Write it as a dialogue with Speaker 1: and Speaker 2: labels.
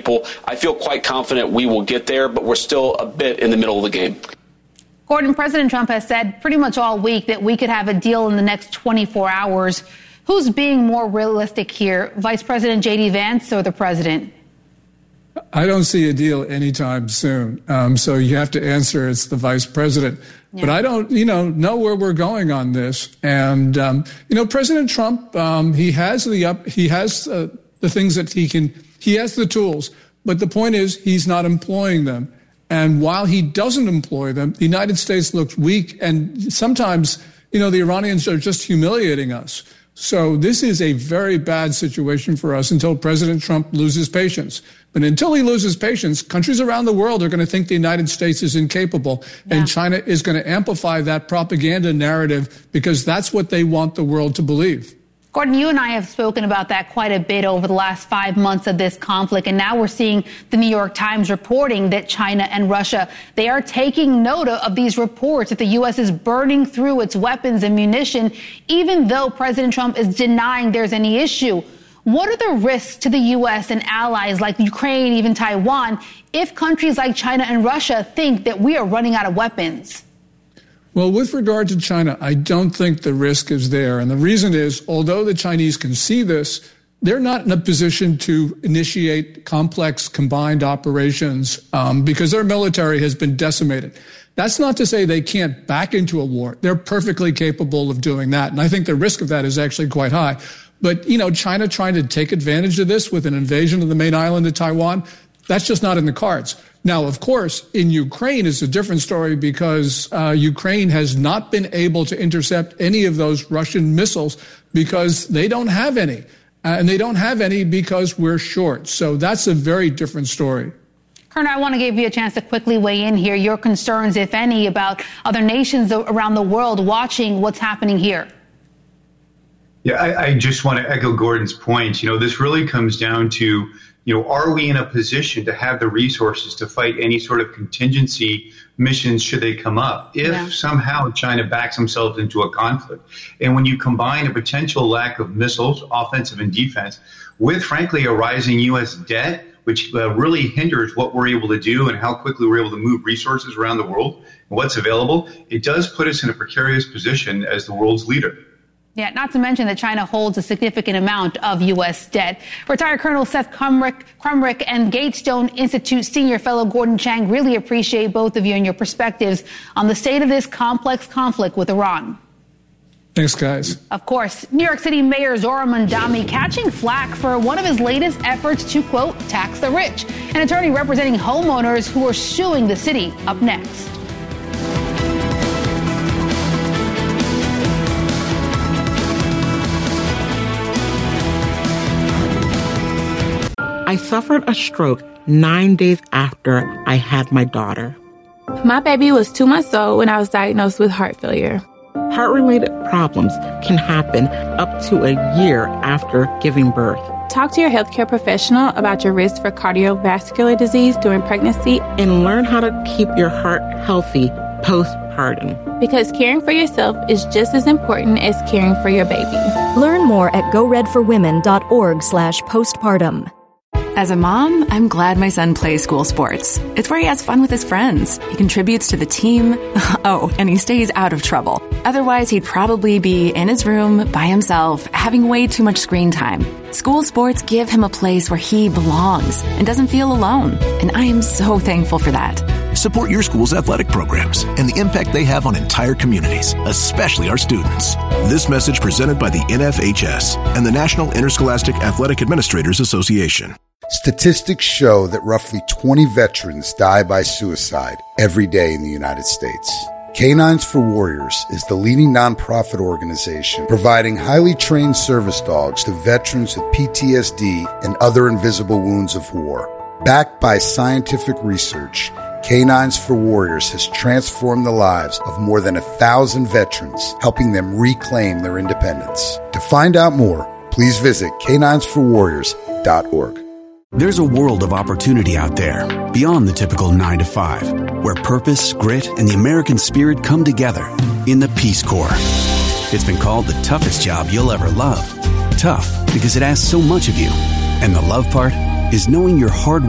Speaker 1: people. I feel quite confident we will get there, but we're still a bit in the middle of the game.
Speaker 2: Gordon, President Trump has said pretty much all week that we could have a deal in the next 24 hours. Who's being more realistic here, Vice President J.D. Vance or the president?
Speaker 3: I don't see a deal anytime soon. So you have to answer it's the vice president. Yeah. But I don't, know where we're going on this. And, President Trump, he has the things that he has the tools. But the point is he's not employing them. And while he doesn't employ them, the United States looks weak. And sometimes, the Iranians are just humiliating us. So this is a very bad situation for us until President Trump loses patience. But until he loses patience, countries around the world are going to think the United States is incapable. Yeah. And China is going to amplify that propaganda narrative because that's what they want the world to believe.
Speaker 2: Gordon, you and I have spoken about that quite a bit over the last 5 months of this conflict. And now we're seeing the New York Times reporting that China and Russia, they are taking note of these reports that the U.S. is burning through its weapons and munition, even though President Trump is denying there's any issue. What are the risks to the U.S. and allies like Ukraine, even Taiwan, if countries like China and Russia think that we are running out of weapons?
Speaker 3: Well, with regard to China, I don't think the risk is there. And the reason is, although the Chinese can see this, they're not in a position to initiate complex combined operations because their military has been decimated. That's not to say they can't back into a war. They're perfectly capable of doing that. And I think the risk of that is actually quite high. But, China trying to take advantage of this with an invasion of the main island of Taiwan, that's just not in the cards. Now, of course, in Ukraine is a different story because Ukraine has not been able to intercept any of those Russian missiles because they don't have any. And they don't have any because we're short. So that's a very different story.
Speaker 2: Colonel, I want to give you a chance to quickly weigh in here. Your concerns, if any, about other nations around the world watching what's happening here.
Speaker 4: Yeah, I just want to echo Gordon's point. This really comes down to, are we in a position to have the resources to fight any sort of contingency missions should they come up if somehow China backs themselves into a conflict? And when you combine a potential lack of missiles, offensive and defense, with, frankly, a rising U.S. debt, which really hinders what we're able to do and how quickly we're able to move resources around the world and what's available, it does put us in a precarious position as the world's leader.
Speaker 2: Yeah, not to mention that China holds a significant amount of U.S. debt. Retired Colonel Seth Crumrick and Gatestone Institute Senior Fellow Gordon Chang, really appreciate both of you and your perspectives on the state of this complex conflict with Iran.
Speaker 3: Thanks, guys.
Speaker 2: Of course, New York City Mayor Zohran Mamdani catching flack for one of his latest efforts to, quote, tax the rich. An attorney representing homeowners who are suing the city. Up next.
Speaker 5: I suffered a stroke 9 days after I had my daughter.
Speaker 6: My baby was 2 months old when I was diagnosed with heart failure.
Speaker 5: Heart-related problems can happen up to a year after giving birth.
Speaker 6: Talk to your healthcare professional about your risk for cardiovascular disease during pregnancy
Speaker 5: and learn how to keep your heart healthy postpartum.
Speaker 6: Because caring for yourself is just as important as caring for your baby.
Speaker 7: Learn more at goredforwomen.org/postpartum.
Speaker 8: As a mom, I'm glad my son plays school sports. It's where he has fun with his friends. He contributes to the team. Oh, and he stays out of trouble. Otherwise, he'd probably be in his room by himself, having way too much screen time. School sports give him a place where he belongs and doesn't feel alone. And I am so thankful for that.
Speaker 9: Support your school's athletic programs and the impact they have on entire communities, especially our students. This message presented by the NFHS and the National Interscholastic Athletic Administrators Association.
Speaker 10: Statistics show that roughly 20 veterans die by suicide every day in the United States. Canines for Warriors is the leading nonprofit organization providing highly trained service dogs to veterans with PTSD and other invisible wounds of war. Backed by scientific research, Canines for Warriors has transformed the lives of more than 1,000 veterans, helping them reclaim their independence. To find out more, please visit caninesforwarriors.org.
Speaker 11: There's a world of opportunity out there, beyond the typical 9 to 5, where purpose, grit, and the American spirit come together in the Peace Corps. It's been called the toughest job you'll ever love. Tough because it asks so much of you. And the love part is knowing your hard